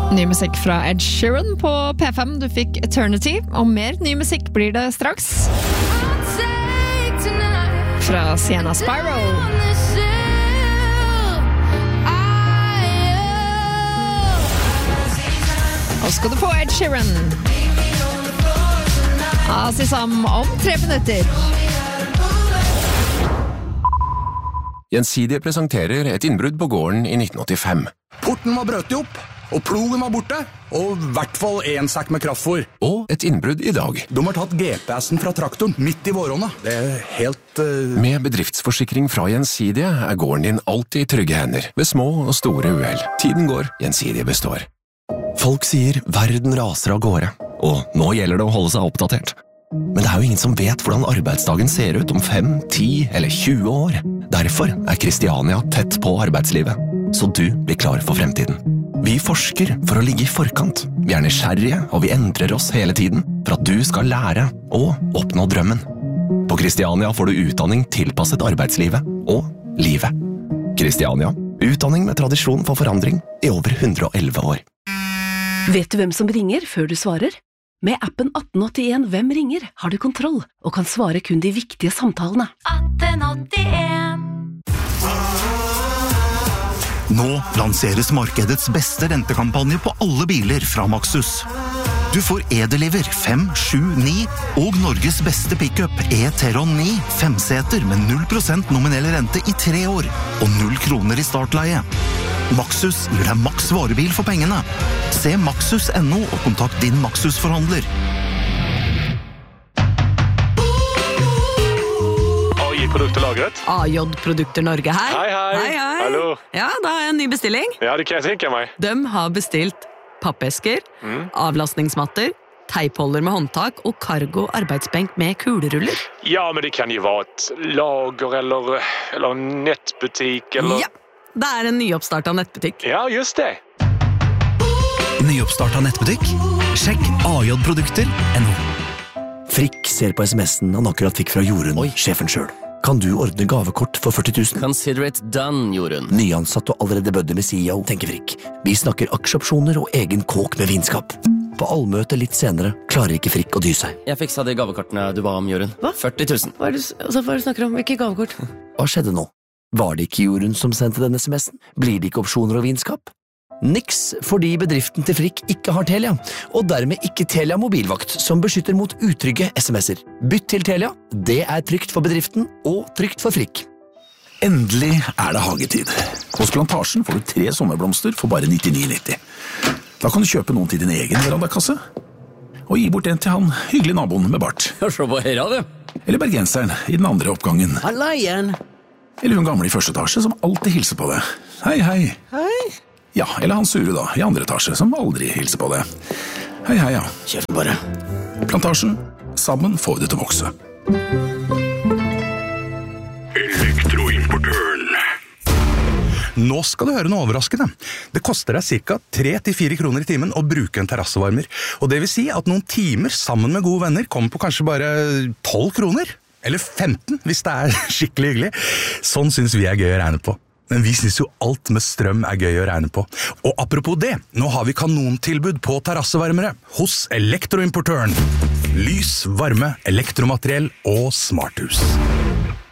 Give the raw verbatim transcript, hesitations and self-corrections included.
Ny musikk fra Ed Sheeran på P fem. Du fikk Eternity, og mer ny musikk blir det straks. Fra Sienna Spyro. Og skal du få Ed Sheeran. Asisam om tre minutter. Gjensidige presenterer et innbrudd på gården i nitten åttifem. Porten var brøtet opp, og plogen var borte, og i hvert fall en sekk med kraftfôr. Og et innbrudd i dag. De har tatt G P S-en fra traktoren midt i våronna. Det er helt... Uh... Med bedriftsforsikring fra Gjensidige er gården din alltid i trygge hender, ved små og store uhell. Tiden går, Gjensidige består. Folk sier verden raser av gårde, og nå gjelder det å holde seg oppdatert. Men det er jo ingen som vet hvordan arbeidsdagen ser ut om fem, ti eller tjue år. Derfor er Kristiania tett på arbeidslivet, så du blir klar for fremtiden. Vi forsker for å ligge i forkant. Vi er nysgjerrige, og vi endrer oss hele tiden for at du skal lære og oppnå drømmen. På Kristiania får du utdanning tilpasset arbeidslivet og livet. Kristiania, utdanning med tradisjon for forandring i over hundre og elleve år. Vet du hvem som ringer før du svarer? Med appen atten åttien Hvem ringer har du kontroll og kan svare kun de viktige samtalene. atten åttien Nå lanseres markedets beste rentekampanje på alle biler fra Maxus. Du får E-Deliver fem sju ni og Norges beste pickup E-Teron ni femseter med null prosent nominell rente i tre år og null kroner i startleie. Maxus gir deg maks varebil for pengene. Se maxus punktum no og kontakt din Maxus-forhandler. A J-produkterlagret. A J-produkter Norge her. Hei, hei. Hei, hei. Hallo. Ja, da har jeg en ny bestilling. Ja, det kan jeg tenke meg. De har bestilt pappesker, Mm. avlastningsmatter, teipholder med håndtak og cargo arbeidsbenk med kuleruller. Ja, men det kan jo være et lager eller, eller en nettbutikk eller... Ja, det er en nyoppstartet nettbutikk. Ja, just det. Nyoppstartet nettbutikk? Sjekk A J-produkter punktum no. Frikk ser på sms'en han akkurat fikk fra Jorunn, sjefen selv. Kan du ordne gavekort for førti tusen? Consider it done, Jorunn. Nyansatt og allerede bødde med C E O, tenker Frikk. Vi snakker aksjeopsjoner og egen kåk med vinskap. På allmøte litt senere klarer ikke Frikk å dy seg. Jeg fiksa de gavekortene du ba om, Jorunn. Hva? førti tusen. Hva er det, altså, hva er det du snakker om? Hvilke gavekort? Hva skjedde nå? Var det ikke Jorunn som sendte denne sms'en? Blir det ikke opsjoner og vinskap? Niks, fordi bedriften til Frikk ikke har Telia, og dermed ikke Telia mobilvakt, som beskytter mot utrygge sms'er. Bytt til Telia, det er trygt for bedriften og trygt for Frikk. Endelig er det hagetid. Hos Plantasjen får du tre sommerblomster for bare nittini nitti. Da kan du kjøpe noen til din egen verandakasse, og gi bort en til han hyggelig naboen med bart. Ja, se på her, du. Eller bergenseren i den andre oppgangen. Halla igjen. Eller hun gamle i første etasje som alltid hilser på deg. Hei, hei. Hei. Ja, eller han sure da, i andre etasje som aldri hilser på deg. Hei, hei, ja. Kjeft bare. Plantasjen. Sammen får vi det til å vokse. Elektroimportøren. Nå skal du høre noe overraskende. Det koster deg cirka tre til fire kroner i timen å bruke en terrassevarmer. Og det vil si at noen timer sammen med gode venner kommer på kanskje bare tolv kroner. Eller femten, hvis det er skikkelig hyggelig. Sånn synes vi er gøy å regne på. Men vi synes jo alt med strøm er gøy å regne på. Og apropos det, nå har vi kanontilbud på terrassevarmere hos Elektroimportøren. Lys, varme, elektromateriell og smarthus.